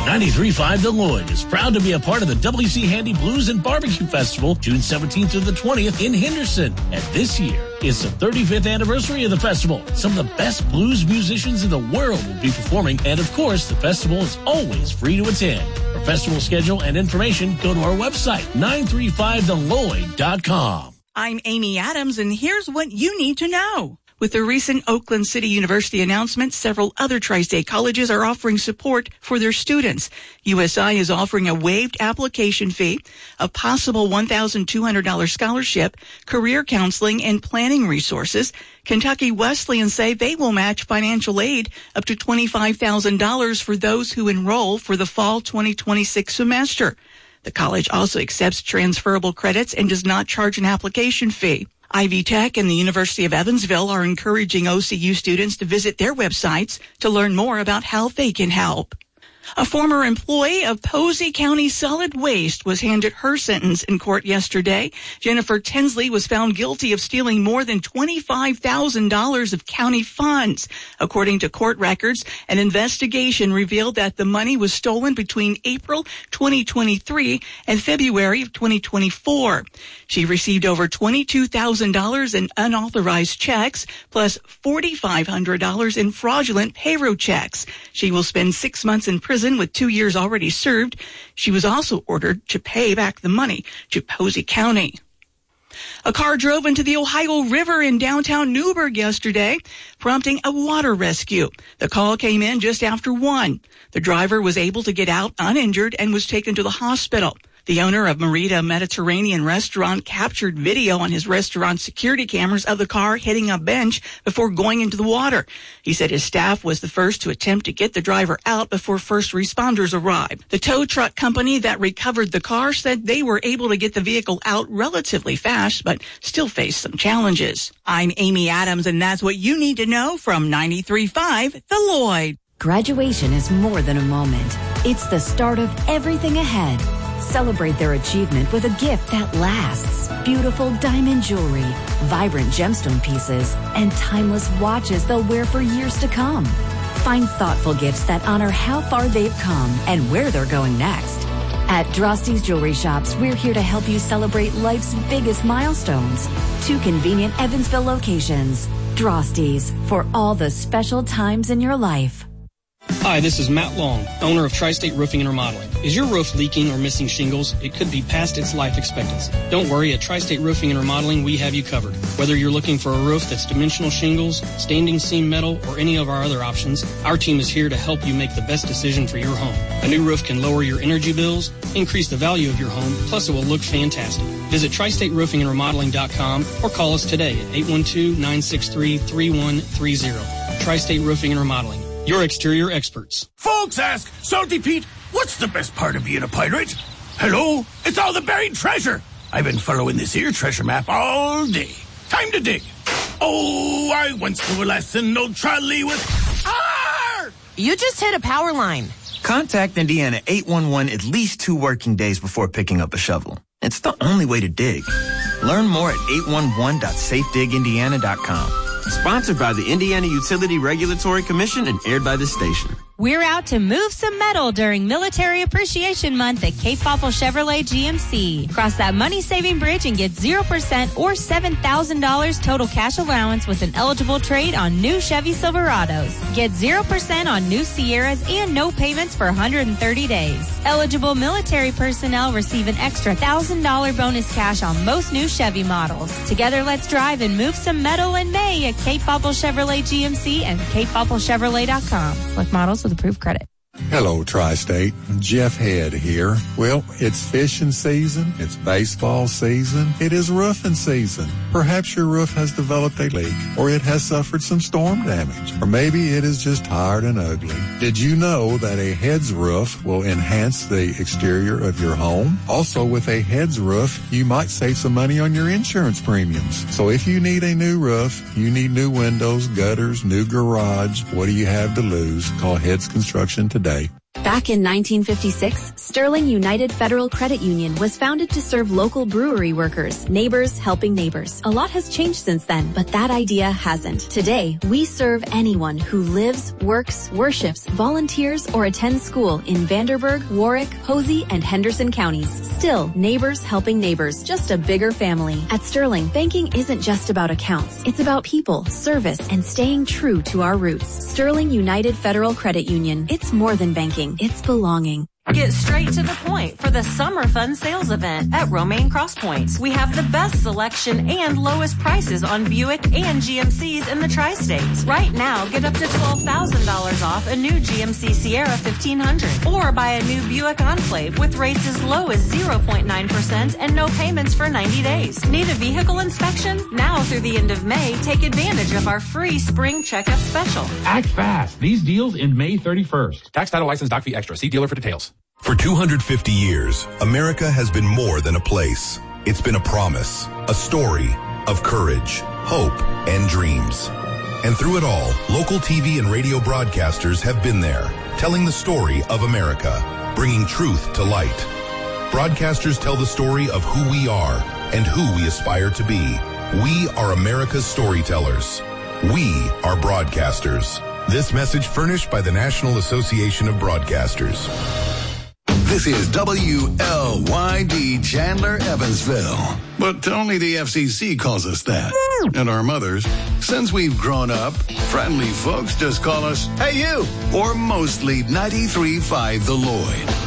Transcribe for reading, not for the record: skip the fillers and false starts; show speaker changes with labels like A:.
A: 93.5 The Lloyd is proud to be a part of the W.C. Handy Blues and Barbecue Festival, June 17th through the 20th in Henderson. And this year is the 35th anniversary of the festival. Some of the best blues musicians in the world will be performing. And of course, the festival is always free to attend. For festival schedule and information, go to our website, 935thelloyd.com.
B: I'm Amy Adams, and here's what you need to know. With the recent Oakland City University announcement, several other tri-state colleges are offering support for their students. USI is offering a waived application fee, a possible $1,200 scholarship, career counseling, and planning resources. Kentucky Wesleyan say they will match financial aid up to $25,000 for those who enroll for the fall 2026 semester. The college also accepts transferable credits and does not charge an application fee. Ivy Tech and the University of Evansville are encouraging OCU students to visit their websites to learn more about how they can help. A former employee of Posey County Solid Waste was handed her sentence in court yesterday. Jennifer Tinsley was found guilty of stealing more than $25,000 of county funds. According to court records, an investigation revealed that the money was stolen between April 2023 and February of 2024. She received over $22,000 in unauthorized checks, plus $4,500 in fraudulent payroll checks. She will spend 6 months in prison with 2 years already served. She was also ordered to pay back the money to Posey County. A car drove into the Ohio River in downtown Newburgh yesterday, prompting a water rescue. The call came in just after 1. The driver was able to get out uninjured and was taken to the hospital. The owner of Merida Mediterranean Restaurant captured video on his restaurant security cameras of the car hitting a bench before going into the water. He said his staff was the first to attempt to get the driver out before first responders arrived. The tow truck company that recovered the car said they were able to get the vehicle out relatively fast, but still faced some challenges. I'm Amy Adams, and that's what you need to know from 93.5 The Lloyd.
C: Graduation is more than a moment. It's the start of everything ahead. Celebrate their achievement with a gift that lasts. Beautiful diamond jewelry, vibrant gemstone pieces, and timeless watches they'll wear for years to come. Find thoughtful gifts that honor how far they've come and where they're going next. At Drosty's Jewelry Shops, we're here to help you celebrate life's biggest milestones. 2 convenient Evansville locations. Drosty's, for all the special times in your life.
D: Hi, this is Matt Long, owner of Tri-State Roofing and Remodeling. Is your roof leaking or missing shingles? It could be past its life expectancy. Don't worry, at Tri-State Roofing and Remodeling, we have you covered. Whether you're looking for a roof that's dimensional shingles, standing seam metal, or any of our other options, our team is here to help you make the best decision for your home. A new roof can lower your energy bills, increase the value of your home, plus it will look fantastic. Visit TriStateRoofingAndRemodeling.com or call us today at 812-963-3130. Tri-State Roofing and Remodeling. Your exterior experts.
E: Folks ask, Salty Pete, what's the best part of being a pirate? Hello? It's all the buried treasure. I've been following this here treasure map all day. Time to dig. Oh, I once knew a lesson, old trolley with... Arr!
F: You just hit a power line.
G: Contact Indiana 811 at least 2 working days before picking up a shovel. It's the only way to dig. Learn more at 811.safedigindiana.com.
H: Sponsored by the Indiana Utility Regulatory Commission and aired by this station.
I: We're out to move some metal during Military Appreciation Month at Cape Popple Chevrolet GMC. Cross that money-saving bridge and get 0% or $7,000 total cash allowance with an eligible trade on new Chevy Silverados. Get 0% on new Sierras and no payments for 130 days. Eligible military personnel receive an extra $1,000 bonus cash on most new Chevy models. Together, let's drive and move some metal in May at Cape Popple Chevrolet GMC and CapePoppleChevrolet.com. Select models with approved credit.
J: Hello, Tri-State. Jeff Head here. Well, it's fishing season. It's baseball season. It is roofing season. Perhaps your roof has developed a leak, or it has suffered some storm damage, or maybe it is just tired and ugly. Did you know that a Heads roof will enhance the exterior of your home? Also, with a Heads roof, you might save some money on your insurance premiums. So if you need a new roof, you need new windows, gutters, new garage, what do you have to lose? Call Heads Construction today.
K: Back in 1956, Sterling United Federal Credit Union was founded to serve local brewery workers, neighbors helping neighbors. A lot has changed since then, but that idea hasn't. Today, we serve anyone who lives, works, worships, volunteers, or attends school in Vanderburgh, Warwick, Posey, and Henderson counties. Still, neighbors helping neighbors, just a bigger family. At Sterling, banking isn't just about accounts. It's about people, service, and staying true to our roots. Sterling United Federal Credit Union. It's more than banking. It's belonging.
F: Get straight to the point for the Summer Fun Sales Event at Romaine Crosspoints. We have the best selection and lowest prices on Buick and GMCs in the Tri-States. Right now, get up to $12,000 off a new GMC Sierra 1500 or buy a new Buick Enclave with rates as low as 0.9% and no payments for 90 days. Need a vehicle inspection? Now through the end of May, take advantage of our free spring checkup special.
L: Act fast. These deals end May 31st. Tax, title, license, doc fee extra. See dealer for details.
M: For 250 years, America has been more than a place. It's been a promise, a story of courage, hope, and dreams. And through it all, local TV and radio broadcasters have been there, telling the story of America, bringing truth to light. Broadcasters tell the story of who we are and who we aspire to be. We are America's storytellers. We are broadcasters. This message furnished by the National Association of Broadcasters.
N: This is WLYD Chandler, Evansville. But only the FCC calls us that. And our mothers, since we've grown up, friendly folks just call us, "Hey you!" Or mostly 93.5 The Lloyd.